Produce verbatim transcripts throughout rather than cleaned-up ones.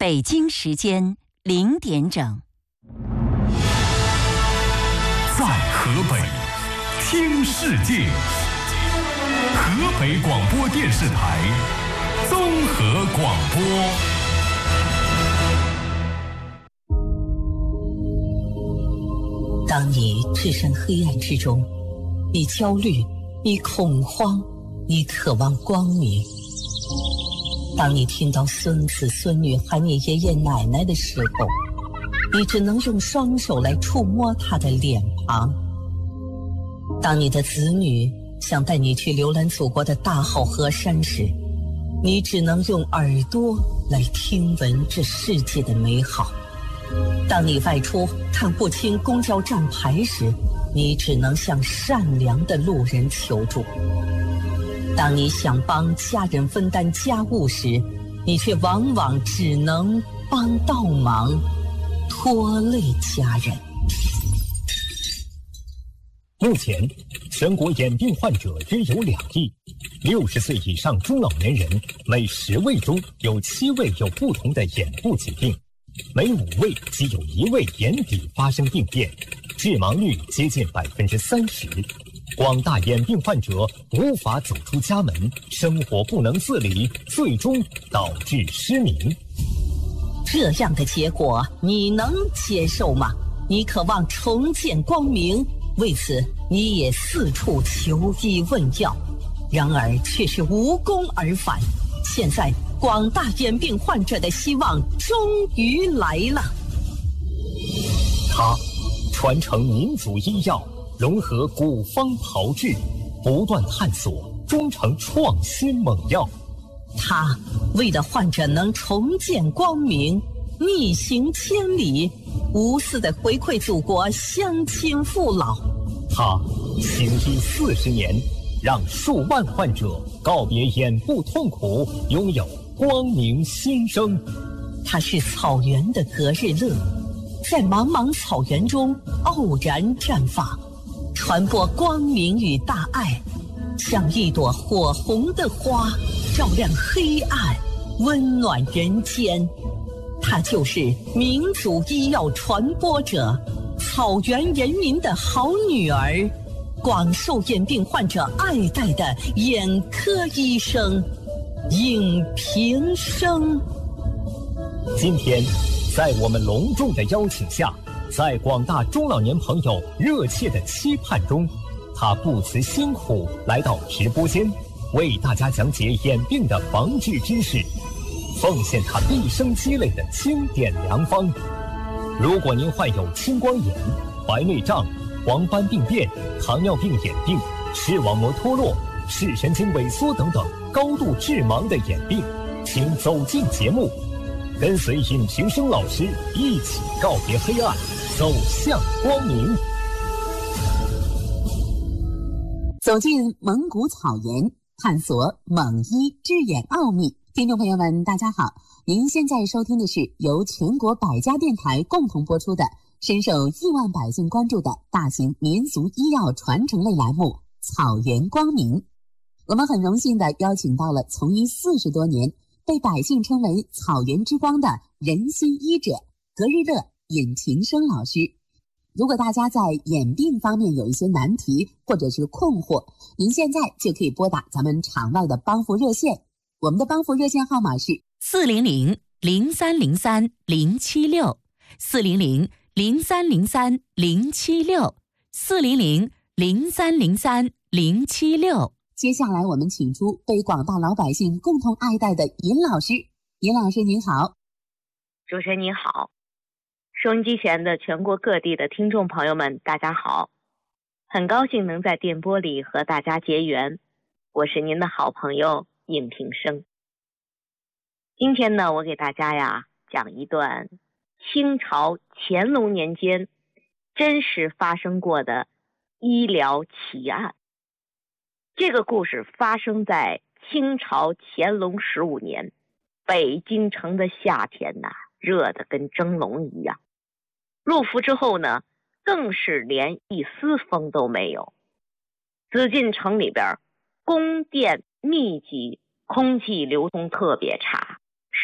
北京时间零点整。 在河北听世界，河北广播电视台综合广播。 当你置身黑暗之中，你焦虑，你恐慌，你渴望光明。当你听到孙子孙女喊你爷爷奶奶的时候，你只能用双手来触摸他的脸庞。当你的子女想带你去浏览祖国的大好河山时，你只能用耳朵来听闻这世界的美好。当你外出看不清公交站牌时，你只能向善良的路人求助。当你想帮家人分担家务时，你却往往只能帮倒忙，拖累家人。 目前，全国眼病患者约有两亿，六十岁以上中老年人每十位中有七位有不同的眼部疾病，每五位即有一位眼底发生病变，致盲率接近百分之三十。广大眼病患者无法走出家门，生活不能自理，最终导致失明。 这样的结果你能接受吗？你渴望重见光明，为此你也四处求医问药，然而却是无功而返。现在广大眼病患者的希望终于来了。 他传承民族医药，融合古方炮制，不断探索，终成创新猛药。 他为了患者能重见光明，逆行千里，无私的回馈祖国乡亲父老。 他行医四十年，让数万患者告别眼部痛苦，拥有光明新生。 他是草原的隔日乐，在茫茫草原中傲然绽放，传播光明与大爱，像一朵火红的花，照亮黑暗，温暖人间。她就是民族医药传播者，草原人民的好女儿，广受眼病患者爱戴的眼科医生尹平生。 今天在我们隆重的邀请下，在广大中老年朋友热切的期盼中，他不辞辛苦来到直播间，为大家讲解眼病的防治知识，奉献他毕生积累的经典良方。如果您患有青光眼、白内障、黄斑病变、糖尿病眼病、视网膜脱落、视神经萎缩等等高度致盲的眼病，请走进节目，跟随尹平生老师一起告别黑暗，走向光明。 走进蒙古草原，探索蒙医治眼奥秘。听众朋友们，大家好，您现在收听的是由全国百家电台共同播出的深受亿万百姓关注的大型民俗医药传承类栏目《草原光明》。我们很荣幸地邀请到了从医四十多年，被百姓称为草原之光的人心医者隔日乐尹平生老师。如果大家在眼病方面有一些难题或者是困惑，您现在就可以拨打咱们场外的帮扶热线，我们的帮扶热线号码是四零零零三零三零七六，四零零零三零三零七六，四零零零三零三零七六。 接下来我们请出被广大老百姓共同爱戴的尹老师。尹老师您好。 主持人你好，收音机前的全国各地的听众朋友们大家好，很高兴能在电波里和大家结缘，我是您的好朋友尹平生。今天呢，我给大家呀讲一段清朝乾隆年间真实发生过的医疗奇案。这个故事发生在清朝乾隆十五年，北京城的夏天呐，热得跟蒸笼一样。入伏之后呢，更是连一丝风都没有。紫禁城里边宫殿密集，空气流通特别差，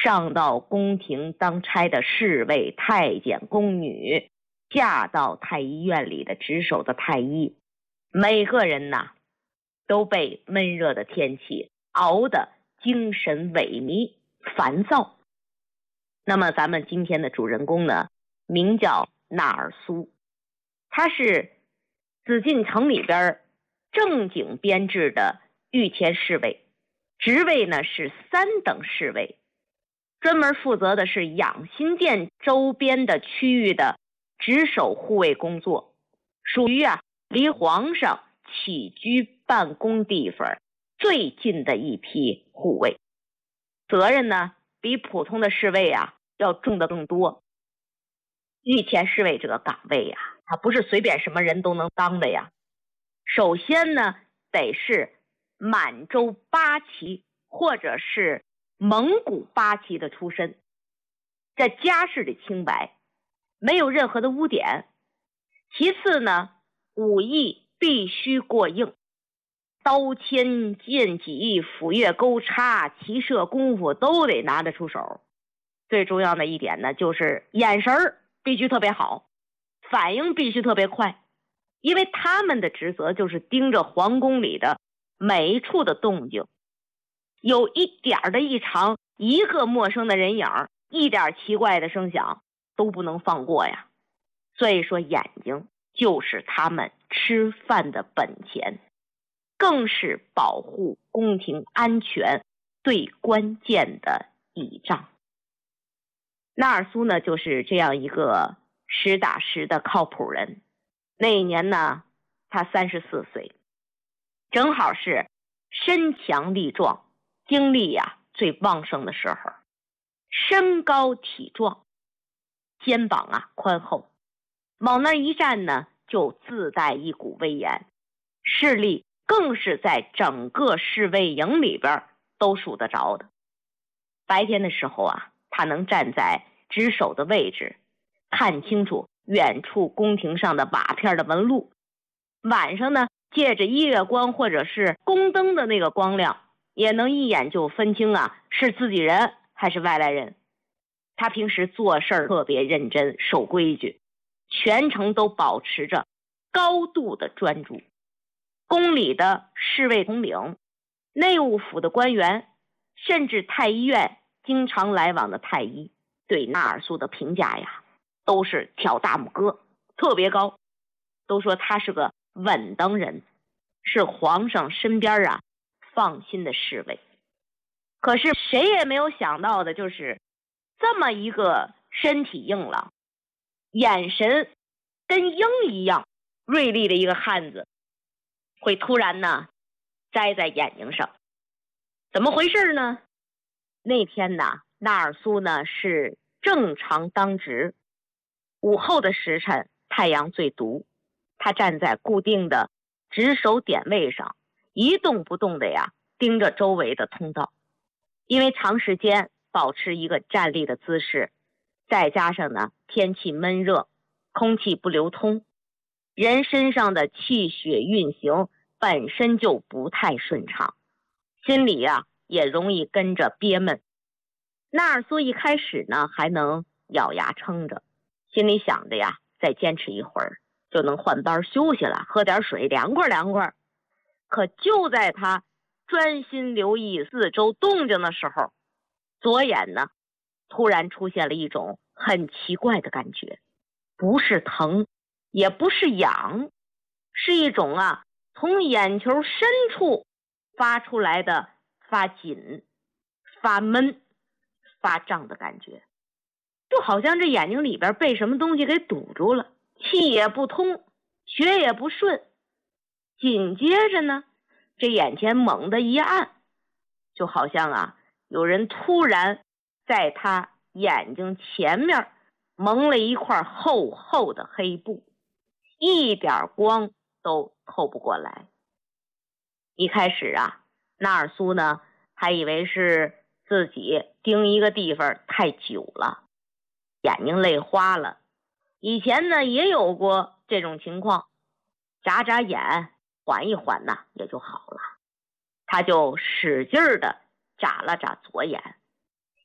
上到宫廷当差的侍卫、太监、宫女，下到太医院里的值守的太医，每个人呐都被闷热的天气熬得精神萎靡、烦躁。那么咱们今天的主人公呢，名叫纳尔苏，他是紫禁城里边正经编制的御前侍卫，职位呢是三等侍卫，专门负责的是养心殿周边的区域的值守护卫工作，属于啊离皇上起居办公地方最近的一批护卫，责任呢比普通的侍卫啊要重的更多。御前侍卫这个岗位呀，他不是随便什么人都能当的呀。首先呢，得是满洲八旗或者是蒙古八旗的出身，这家世的清白，没有任何的污点。其次呢，武艺必须过硬，刀牵剑戟、斧钺钩叉、骑射功夫都得拿得出手。最重要的一点呢，就是眼神必须特别好，反应必须特别快，因为他们的职责就是盯着皇宫里的每一处的动静，有一点的异常，一个陌生的人影，一点奇怪的声响都不能放过呀。所以说眼睛就是他们吃饭的本钱，更是保护宫廷安全最关键的倚仗。纳尔苏呢，就是这样一个实打实的靠谱人。那一年呢，他三十四岁，正好是身强力壮、精力呀、啊、最旺盛的时候。身高体壮，肩膀啊宽厚，往那一站呢，就自带一股威严，势力更是在整个侍卫营里边都数得着的。白天的时候啊，他能站在值守的位置，看清楚远处宫廷上的瓦片的纹路。晚上呢，借着月光或者是宫灯的那个光亮，也能一眼就分清啊是自己人还是外来人。他平时做事特别认真，守规矩，全程都保持着高度的专注。宫里的侍卫统领、内务府的官员，甚至太医院经常来往的太医，对纳尔苏的评价呀，都是挑大拇哥，特别高，都说他是个稳当人，是皇上身边啊放心的侍卫。可是谁也没有想到的就是，这么一个身体硬朗、眼神跟鹰一样锐利的一个汉子，会突然呢摘在眼睛上。怎么回事呢？那天呢，纳尔苏呢是正常当值，午后的时辰太阳最毒，他站在固定的值守点位上，一动不动的呀盯着周围的通道。因为长时间保持一个站立的姿势，再加上呢天气闷热，空气不流通，人身上的气血运行本身就不太顺畅，心里啊也容易跟着憋闷。纳尔苏一开始呢还能咬牙撑着，心里想着呀再坚持一会儿就能换班休息了，喝点水凉快凉快。可就在他专心留意四周动静的时候，左眼呢突然出现了一种很奇怪的感觉，不是疼也不是痒，是一种啊从眼球深处发出来的发紧、发闷、发胀的感觉，就好像这眼睛里边被什么东西给堵住了，气也不通，血也不顺。紧接着呢，这眼前猛地一暗，就好像啊有人突然在他眼睛前面蒙了一块厚厚的黑布，一点光都透不过来。一开始啊，纳尔苏呢还以为是自己盯一个地方太久了，眼睛累花了。以前呢也有过这种情况，眨眨眼缓一缓呢也就好了。他就使劲的眨了眨左眼，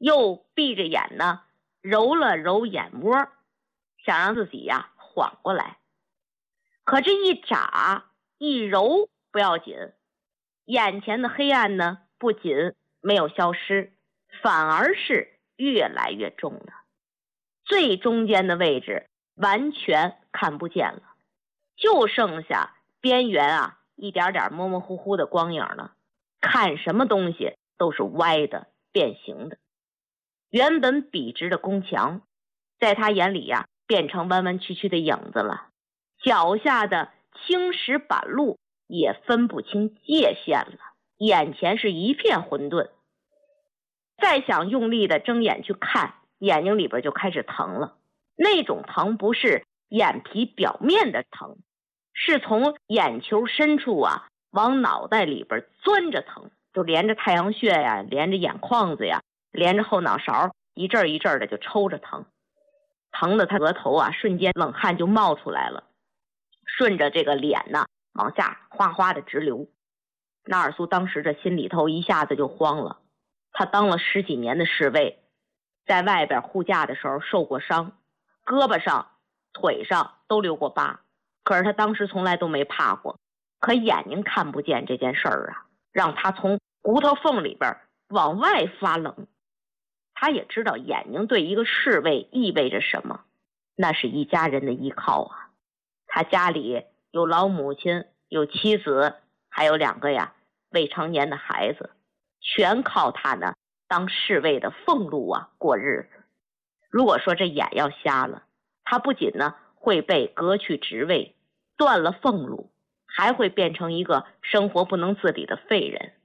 又闭着眼呢，揉了揉眼窝，想让自己呀缓过来。可这一眨一揉不要紧，眼前的黑暗呢不仅没有消失，反而是越来越重了。最中间的位置完全看不见了，就剩下边缘啊一点点模模糊糊的光影了，看什么东西都是歪的变形的。原本笔直的宫墙在他眼里呀变成弯弯曲曲的影子了，脚下的青石板路也分不清界限了，眼前是一片混沌。再想用力的睁眼去看，眼睛里边就开始疼了。那种疼不是眼皮表面的疼，是从眼球深处啊往脑袋里边钻着疼，就连着太阳穴呀，连着眼眶子呀，连着后脑勺，一阵一阵的就抽着疼，疼的他额头啊瞬间冷汗就冒出来了，顺着这个脸呢往下哗哗的直流。纳尔苏当时这心里头一下子就慌了，他当了十几年的侍卫，在外边护驾的时候受过伤，胳膊上腿上都留过疤，可是他当时从来都没怕过。可眼睛看不见这件事儿啊，让他从骨头缝里边往外发冷。他也知道眼睛对一个侍卫意味着什么，那是一家人的依靠啊。他家里有老母亲，有妻子，还有两个呀未成年的孩子，全靠他呢当侍卫的俸禄啊过日子。如果说这眼要瞎了，他不仅呢会被革去职位，断了俸禄，还会变成一个生活不能自理的废人。